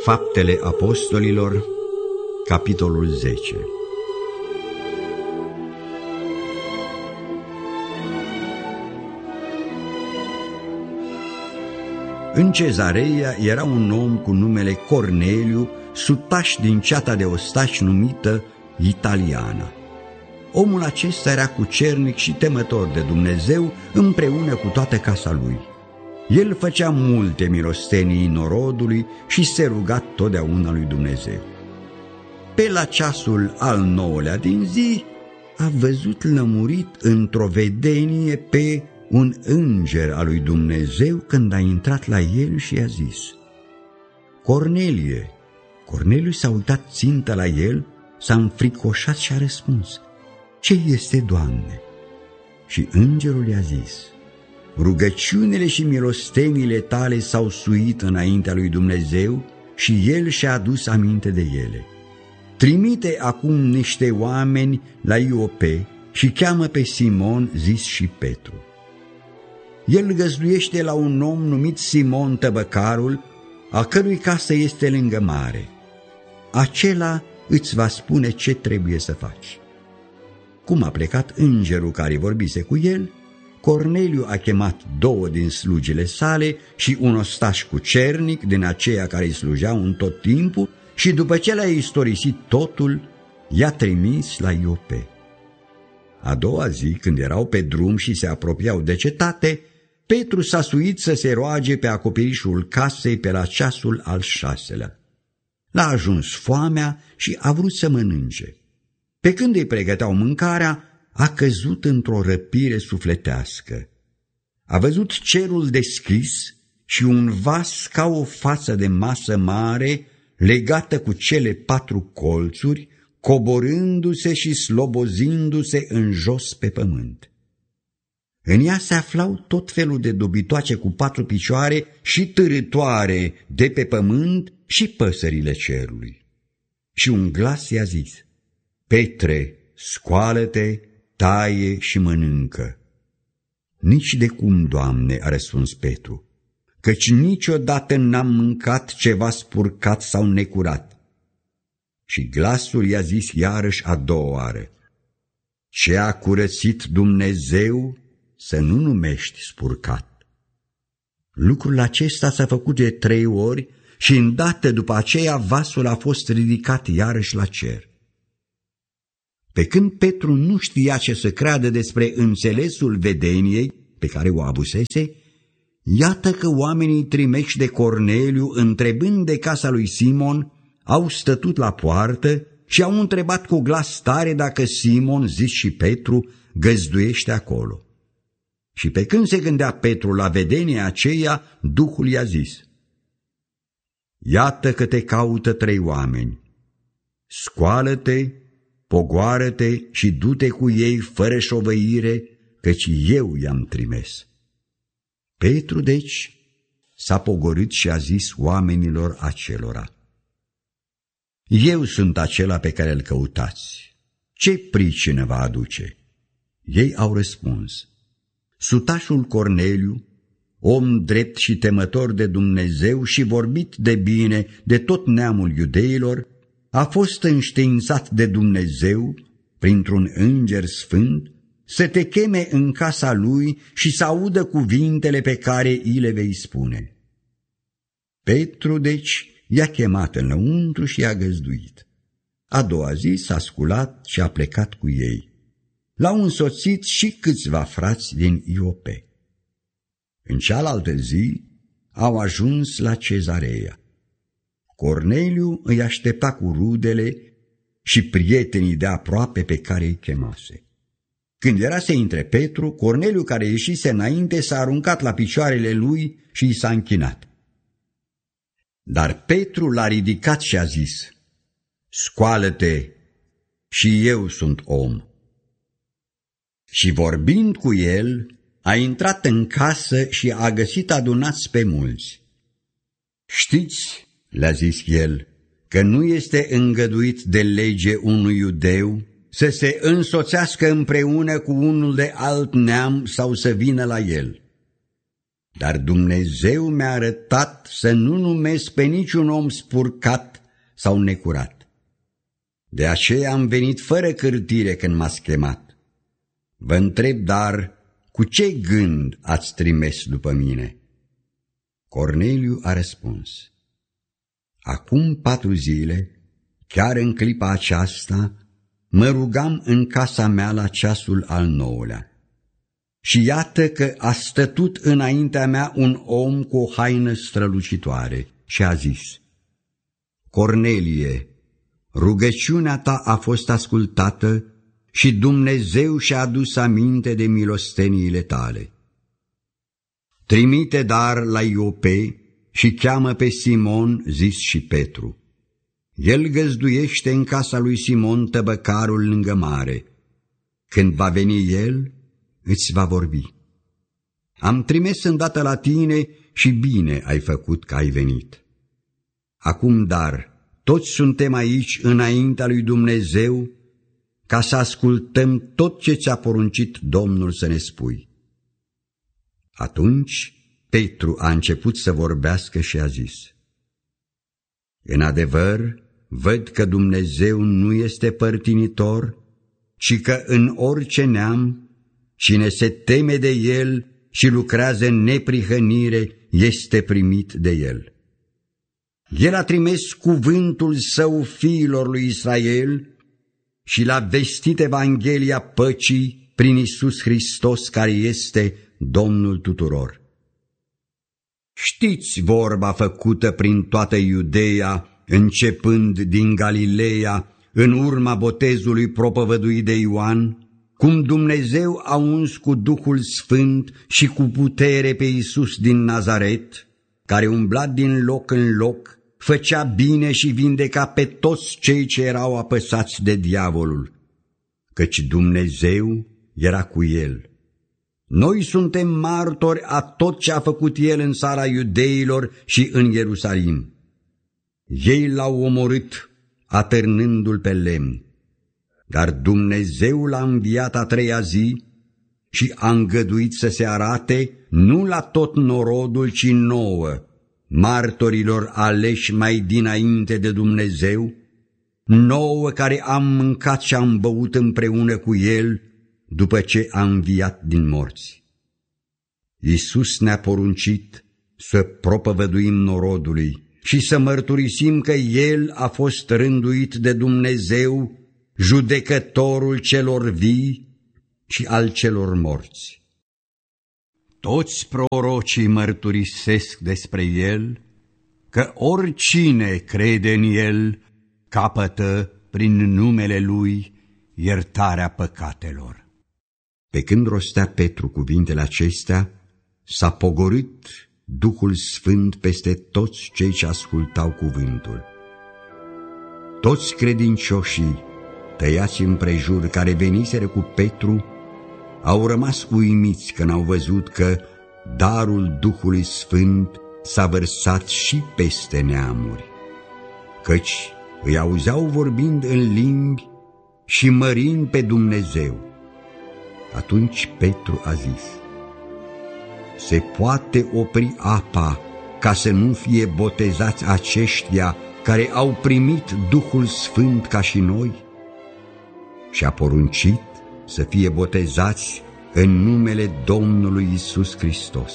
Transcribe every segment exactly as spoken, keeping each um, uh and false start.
Faptele Apostolilor, capitolul zece. În Cezarea era un om cu numele Corneliu, sutaș din ceata de ostași numită Italiana. Omul acesta era cucernic și temător de Dumnezeu împreună cu toată casa lui. El făcea multe milostenii norodului și se ruga totdeauna lui Dumnezeu. Pe la ceasul al nouălea din zi a văzut lămurit într-o vedenie pe un înger al lui Dumnezeu când a intrat la el și i-a zis: Cornelie! Corneliu s-a uitat țintă la el, s-a înfricoșat și a răspuns: Ce este, Doamne? Și îngerul i-a zis: Rugăciunile și milostenile tale s-au suit înaintea lui Dumnezeu și el și-a adus aminte de ele. Trimite acum niște oameni la Iope și cheamă pe Simon, zis și Petru. El găzduiește la un om numit Simon Tăbăcarul, a cărui casă este lângă mare. Acela îți va spune ce trebuie să faci. Cum a plecat îngerul care vorbise cu el, Corneliu a chemat două din slugile sale și un ostaș cucernic din aceia care îi slujeau în tot timpul și după ce le-a istorisit totul, i-a trimis la Iope. A doua zi, când erau pe drum și se apropiau de cetate, Petru s-a suit să se roage pe acoperișul casei pe la ceasul al șaselea. L-a ajuns foamea și a vrut să mănânce. Pe când îi pregăteau mâncarea, a căzut într-o răpire sufletească. A văzut cerul deschis și un vas ca o față de masă mare, legată cu cele patru colțuri, coborându-se și slobozindu-se în jos pe pământ. În ea se aflau tot felul de dobitoace cu patru picioare și târâtoare de pe pământ și păsările cerului. Și un glas i-a zis: Petre, scoală-te, taie și mănâncă. Nici de cum, Doamne, a răspuns Petru, căci niciodată n-am mâncat ceva spurcat sau necurat. Și glasul i-a zis iarăși a doua oară: Ce a curățit Dumnezeu să nu numești spurcat. Lucrul acesta s-a făcut de trei ori și îndată după aceea vasul a fost ridicat iarăși la cer. Pe când Petru nu știa ce să creadă despre înțelesul vedeniei pe care o avusese, iată că oamenii trimeși de Corneliu, întrebând de casa lui Simon, au stătut la poartă și au întrebat cu glas tare dacă Simon, zis și Petru, găzduiește acolo. Și pe când se gândea Petru la vedenia aceea, Duhul i-a zis: Iată că te caută trei oameni. Scoală-te, pogoară-te și du-te cu ei fără șovăire, căci eu i-am trimis. Petru, deci, s-a pogorât și a zis oamenilor acelora: Eu sunt acela pe care îl căutați. Ce pricină va aduce? Ei au răspuns: Sutașul Corneliu, om drept și temător de Dumnezeu și vorbit de bine de tot neamul iudeilor, a fost înștiințat de Dumnezeu, printr-un înger sfânt, să te cheme în casa lui și să audă cuvintele pe care îi le vei spune. Petru, deci, i-a chemat înăuntru și i-a găzduit. A doua zi s-a sculat și a plecat cu ei. L-au însoțit și câțiva frați din Iope. În cealaltă zi au ajuns la Cezarea. Corneliu îi aștepta cu rudele și prietenii de aproape pe care îi chemase. Când era să intre Petru, Corneliu, care ieșise înainte, s-a aruncat la picioarele lui și i s-a închinat. Dar Petru l-a ridicat și a zis: Scoală-te, și eu sunt om. Și vorbind cu el, a intrat în casă și a găsit adunați pe mulți. Știți, le-a zis el, că nu este îngăduit de lege unui iudeu să se însoțească împreună cu unul de alt neam sau să vină la el. dar Dumnezeu mi-a arătat să nu numesc pe niciun om spurcat sau necurat. De aceea am venit fără cârtire când m-ați chemat. Vă întreb, dar, cu ce gând ați trimis după mine?" Corneliu a răspuns: Acum patru zile, chiar în clipa aceasta, mă rugam în casa mea la ceasul al nouălea. Și iată că a stătut înaintea mea un om cu o haină strălucitoare și a zis: Cornelie, rugăciunea ta a fost ascultată și Dumnezeu și-a adus aminte de milosteniile tale. Trimite dar la Iope și cheamă pe Simon, zis și Petru. El găzduiește în casa lui Simon tăbăcarul lângă mare. Când va veni el, îți va vorbi. Am trimis îndată la tine și bine ai făcut că ai venit. Acum, dar, toți suntem aici înaintea lui Dumnezeu ca să ascultăm tot ce ți-a poruncit Domnul să ne spui. Atunci Petru a început să vorbească și a zis: În adevăr, văd că Dumnezeu nu este părtinitor, ci că în orice neam, cine se teme de El și lucrează în neprihănire, este primit de El. El a trimis cuvântul Său fiilor lui Israel și l-a vestit Evanghelia păcii prin Iisus Hristos, care este Domnul tuturor. Știți vorba făcută prin toată Iudeea, începând din Galileea, în urma botezului propovăduit de Ioan, cum Dumnezeu a uns cu Duhul Sfânt și cu putere pe Iisus din Nazaret, care umbla din loc în loc, făcea bine și vindeca pe toți cei ce erau apăsați de diavolul, căci Dumnezeu era cu el. Noi suntem martori a tot ce a făcut el în țara iudeilor și în Ierusalim. Ei l-au omorât, atârnându-l pe lemn, dar Dumnezeu l-a înviat a treia zi și a îngăduit să se arate nu la tot norodul, ci nouă, martorilor aleși mai dinainte de Dumnezeu, nouă care am mâncat și am băut împreună cu el după ce a înviat din morți. Iisus ne-a poruncit să propovăduim norodului și să mărturisim că El a fost rânduit de Dumnezeu, judecătorul celor vii și al celor morți. Toți prorocii mărturisesc despre El că oricine crede în El capătă prin numele Lui iertarea păcatelor. Pe când rostea Petru cuvintele acestea, s-a pogorât Duhul Sfânt peste toți cei ce ascultau cuvântul. Toți credincioșii tăiați împrejur care veniseră cu Petru au rămas uimiți când au văzut că darul Duhului Sfânt s-a vărsat și peste neamuri, căci îi auzeau vorbind în limbi și mărind pe Dumnezeu. Atunci Petru a zis: Se poate opri apa ca să nu fie botezați aceștia care au primit Duhul Sfânt ca și noi? Și a poruncit să fie botezați în numele Domnului Iisus Hristos.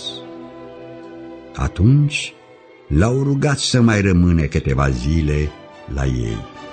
Atunci l-au rugat să mai rămână câteva zile la ei.